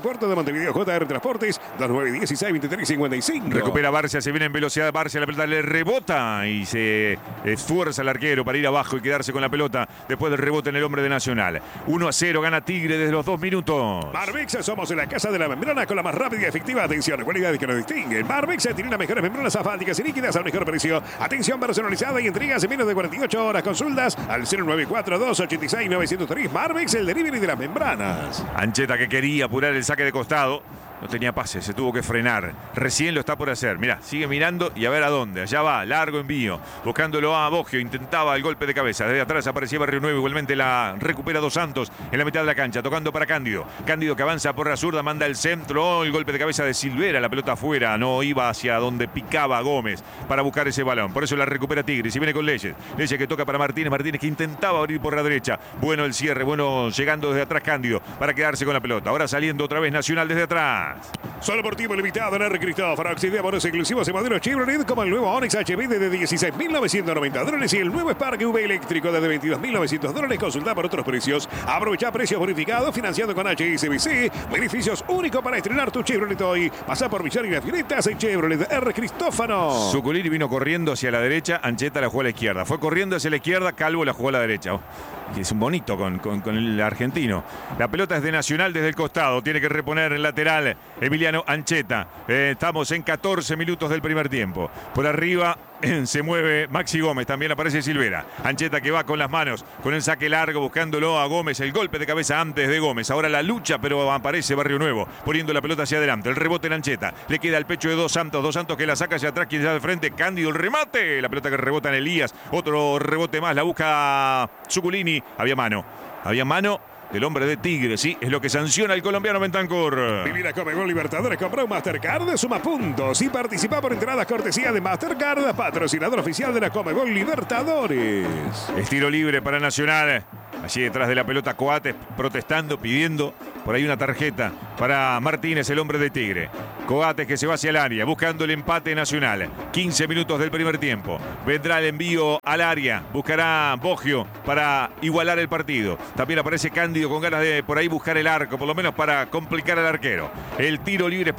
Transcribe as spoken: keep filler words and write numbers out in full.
Helipuerto de Montevideo, J R Transportes, dos nueve dieciséis veintitrés cincuenta y cinco. Recupera Barcia, se viene en velocidad Barcia, la pelota le rebota y se esfuerza el arquero para ir abajo y quedarse con la pelota después del rebote en el hombre de Nacional. uno a cero, gana Tigre desde los dos minutos. Marvex, somos en la casa de la membrana con la más rápida y efectiva atención. Cualidades que nos distinguen. Marvex tiene las mejores membranas asfálticas y líquidas al mejor precio. Atención personalizada y entregas en menos de cuarenta y ocho horas. Consultas al cero nueve cuatro dos ocho seis nueve cero tres. Marvex, el delivery de las membranas. Ancheta, que quería apurar el saque de costado, no tenía pase, se tuvo que frenar. Recién lo está por hacer. Mirá, sigue mirando y a ver a dónde. Allá va, largo envío. Buscándolo a Boggio. Intentaba el golpe de cabeza. Desde atrás aparecía Barrio Nuevo. Igualmente la recupera Dos Santos en la mitad de la cancha. Tocando para Cándido. Cándido que avanza por la zurda. Manda el centro. Oh, el golpe de cabeza de Silvera. La pelota afuera. No iba hacia donde picaba Gómez para buscar ese balón. Por eso la recupera Tigre. Si viene con Leyes. Leyes que toca para Martínez. Martínez que intentaba abrir por la derecha. Bueno el cierre. Bueno llegando desde atrás Cándido para quedarse con la pelota. Ahora saliendo otra vez Nacional desde atrás. Solo por tiempo limitado en R. Cristóforos. Idea bonos exclusivos en modelo Chevrolet como el nuevo Onix H V desde dieciséis mil novecientos noventa dólares y el nuevo Spark V eléctrico desde veintidós mil novecientos dólares. Consulta por otros precios. Aprovecha precios bonificados financiando con H S B C. Beneficios únicos para estrenar tu Chevrolet hoy. Pasá por Villar y las Filetas en Chevrolet R. Cristófano. Zuculini vino corriendo hacia la derecha. Ancheta la jugó a la izquierda. Fue corriendo hacia la izquierda. Calvo la jugó a la derecha. Oh, que es un bonito con, con, con el argentino. La pelota es de Nacional desde el costado. Tiene que reponer el lateral Emiliano Ancheta. Eh, estamos en catorce minutos del primer tiempo. Por arriba se mueve Maxi Gómez, también aparece Silvera. Ancheta que va con las manos, con el saque largo, buscándolo a Gómez. El golpe de cabeza antes de Gómez. Ahora la lucha, pero aparece Barrio Nuevo, poniendo la pelota hacia adelante. El rebote en Ancheta. Le queda al pecho de Dos Santos. Dos Santos que la saca hacia atrás, quien está de frente. Cándido, el remate. La pelota que rebota en Elías. Otro rebote más, la busca Zuculini. Había mano. Había mano del hombre de Tigre, sí, es lo que sanciona el colombiano Bentancur. Vivir a Comebol Libertadores, compra un Mastercard, suma puntos y participa por entradas cortesía de Mastercard, patrocinador oficial de la Comebol Libertadores. Estilo libre para Nacional. Allí detrás de la pelota Coates protestando, pidiendo por ahí una tarjeta para Martínez, el hombre de Tigre. Coates que se va hacia el área, buscando el empate Nacional. quince minutos del primer tiempo. Vendrá el envío al área. Buscará Boggio para igualar el partido. También aparece Cándido con ganas de por ahí buscar el arco, por lo menos para complicar al arquero. El tiro libre